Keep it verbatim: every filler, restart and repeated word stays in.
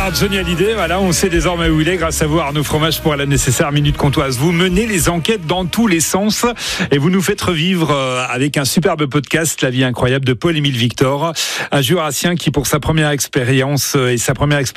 Alors Johnny Hallyday, voilà, on sait désormais où il est grâce à vous Arnaud Fromage pour la nécessaire Minute Comtoise. Vous menez les enquêtes dans tous les sens et vous nous faites revivre avec un superbe podcast La vie incroyable de Paul-Émile Victor, un jurassien qui pour sa première expérience et sa première expérience